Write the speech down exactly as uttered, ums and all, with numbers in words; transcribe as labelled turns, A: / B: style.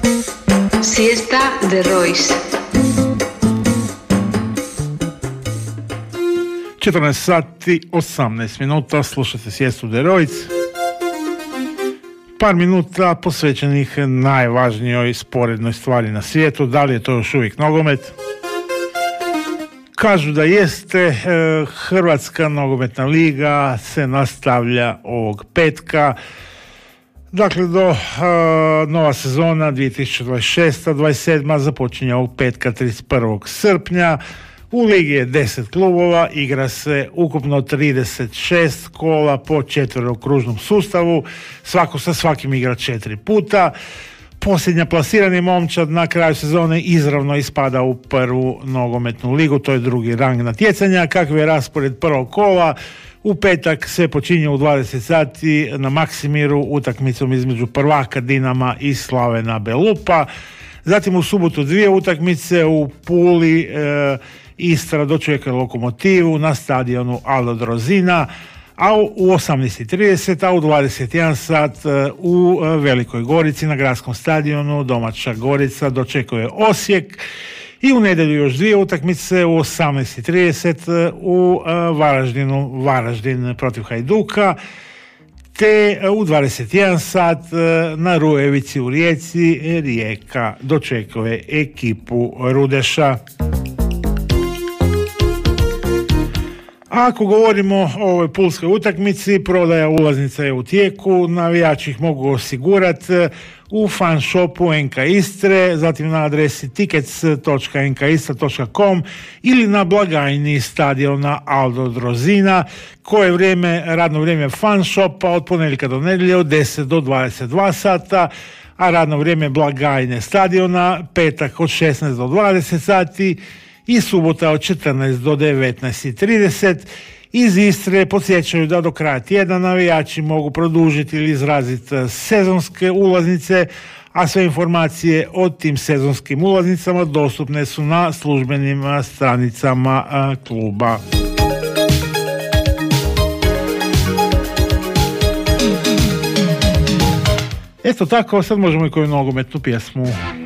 A: Siesta de Royce.
B: četrnaest sati osamnaest minuta, slušate Siestu de Royce. Par minuta posvećenih najvažnijoj sporednoj stvari na svijetu. Da li je to još uvijek nogomet? Kažu da jeste. Hrvatska nogometna liga se nastavlja ovog petka. Dakle, do uh, nova sezona dvije tisuće dvadeset šesta dvadeset sedma započinje ovog petka trideset prvog srpnja. U ligi je deset klubova, igra se ukupno trideset šest kola po četverokružnom sustavu, svako sa svakim igra četiri puta. Posljednja plasirani momčad na kraju sezone izravno ispada u prvu nogometnu ligu, to je drugi rang natjecanja. Kakav je raspored prvog kola? U petak sve počinje u dvadeset sati na Maksimiru utakmicom između prvaka Dinama i Slavena Belupa. Zatim u subotu dvije utakmice u Puli, e, Istra dočeka Lokomotivu na stadionu Aldo Drozina, a u osamnaest i trideset, a u dvadeset jedan sat u Velikoj Gorici na gradskom stadionu domaća Gorica dočekuje Osijek. I u nedjelju još dvije utakmice u osamnaest i trideset u Varaždinu, Varaždin protiv Hajduka, te u dvadeset jedan sat na Rujevici u Rijeci Rijeka dočekuje ekipu Rudeša. Ako govorimo o ovoj pulskoj utakmici, prodaja ulaznica je u tijeku, navijači ih mogu osigurati u fan shopu N K Istre, zatim na adresi tickets dot n k istra dot com ili na blagajni stadiona Aldo Drozina, koje vrijeme, radno vrijeme fan shopa od ponedjeljka do nedjelje od deset do dvadeset dva sata, a radno vrijeme blagajne stadiona petak od šesnaest do dvadeset sati i subota od četrnaest do devetnaest i trideset. Iz Istre podsjećaju da do kraja tjedna navijači mogu produžiti ili izraziti sezonske ulaznice, a sve informacije o tim sezonskim ulaznicama dostupne su na službenim stranicama kluba. Eto tako, sad možemo i koju nogometnu pjesmu.